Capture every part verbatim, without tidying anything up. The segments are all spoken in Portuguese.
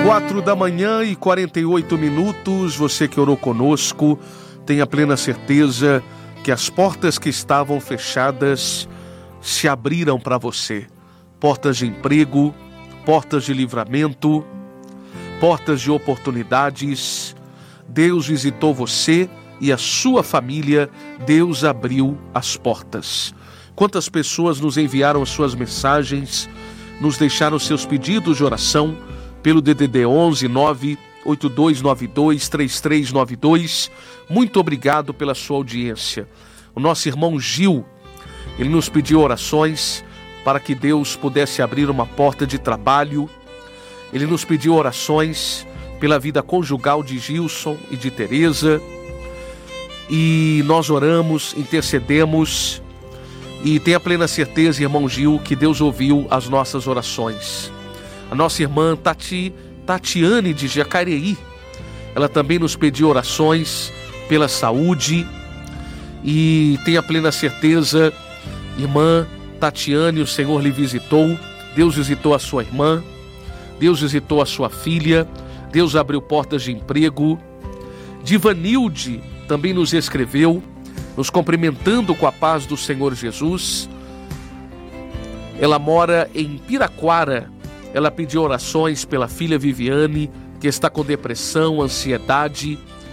Quatro da manhã e quarenta e oito minutos, você que orou conosco, tenha plena certeza que as portas que estavam fechadas se abriram para você. Portas de emprego, portas de livramento, portas de oportunidades. Deus visitou você e a sua família, Deus abriu as portas. Quantas pessoas nos enviaram as suas mensagens, nos deixaram seus pedidos de oração pelo D D D onze nove oito dois nove dois três três nove dois. Muito obrigado pela sua audiência. O nosso irmão Gil, ele nos pediu orações para que Deus pudesse abrir uma porta de trabalho. Ele nos pediu orações pela vida conjugal de Gilson e de Tereza. E nós oramos, intercedemos. E tenha plena certeza, irmão Gil, que Deus ouviu as nossas orações. A nossa irmã Tati, Tatiane de Jacareí, ela também nos pediu orações pela saúde. E tenha plena certeza, irmã Tatiane, o Senhor lhe visitou. Deus visitou a sua irmã, Deus visitou a sua filha, Deus abriu portas de emprego. Divanilde também nos escreveu, nos cumprimentando com a paz do Senhor Jesus. Ela mora em Piraquara. Ela pediu orações pela filha Viviane, que está com depressão, ansiedade.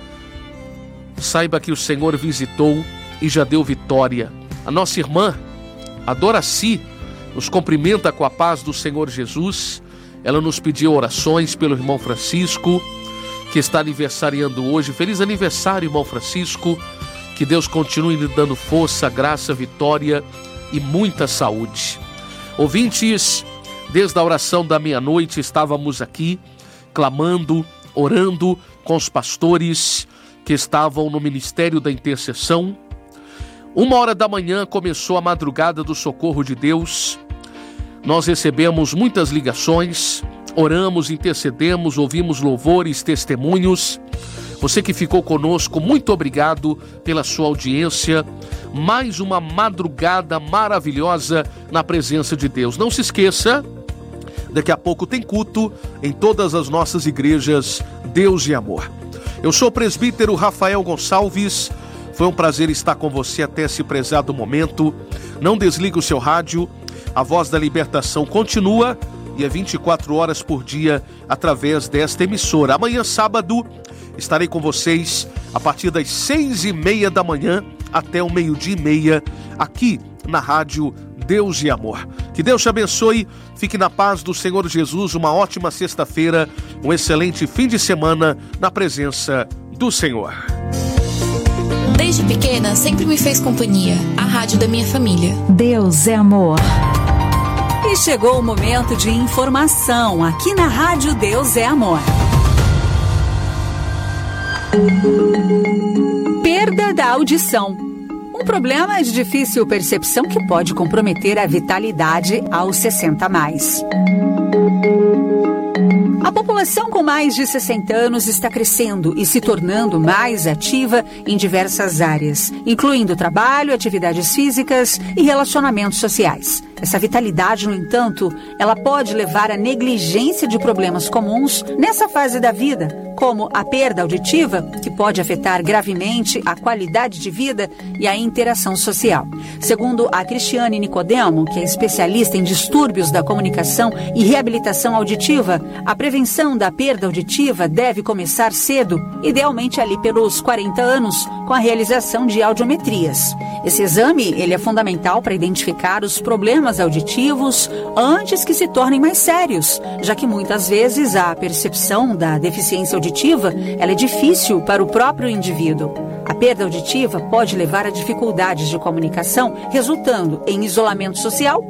Saiba que o Senhor visitou e já deu vitória. A nossa irmã, a Doraci, nos cumprimenta com a paz do Senhor Jesus. Ela nos pediu orações pelo irmão Francisco, que está aniversariando hoje. Feliz aniversário, irmão Francisco. Que Deus continue lhe dando força, graça, vitória e muita saúde. Ouvintes, desde a oração da meia-noite estávamos aqui, clamando, orando com os pastores que estavam no Ministério da Intercessão. Uma hora da manhã começou a madrugada do socorro de Deus. Nós recebemos muitas ligações, oramos, intercedemos, ouvimos louvores, testemunhos. Você que ficou conosco, muito obrigado pela sua audiência. Mais uma madrugada maravilhosa na presença de Deus. Não se esqueça, daqui a pouco tem culto em todas as nossas igrejas, Deus e Amor. Eu sou o presbítero Rafael Gonçalves. Foi um prazer estar com você até esse prezado momento. Não desligue o seu rádio. A Voz da Libertação continua e é vinte e quatro horas por dia através desta emissora. Amanhã, sábado, estarei com vocês a partir das seis e meia da manhã até o meio-dia e meia, aqui na rádio Deus e Amor. Que Deus te abençoe, fique na paz do Senhor Jesus, uma ótima sexta-feira, um excelente fim de semana na presença do Senhor. Desde pequena, sempre me fez companhia, a rádio da minha família. Deus é Amor. E chegou o momento de informação aqui na rádio Deus é Amor. Perda da audição. Um problema de difícil percepção que pode comprometer a vitalidade aos sessenta a mais. A população com mais de sessenta anos está crescendo e se tornando mais ativa em diversas áreas, incluindo trabalho, atividades físicas e relacionamentos sociais. Essa vitalidade, no entanto, ela pode levar à negligência de problemas comuns nessa fase da vida, como a perda auditiva, que pode afetar gravemente a qualidade de vida e a interação social. Segundo a Cristiane Nicodemo, que é especialista em distúrbios da comunicação e reabilitação auditiva, a prevenção da perda auditiva deve começar cedo, idealmente ali pelos quarenta anos, com a realização de audiometrias. Esse exame ele é fundamental para identificar os problemas auditivos antes que se tornem mais sérios, já que muitas vezes a percepção da deficiência auditiva ela é difícil para o próprio indivíduo. A perda auditiva pode levar a dificuldades de comunicação, resultando em isolamento social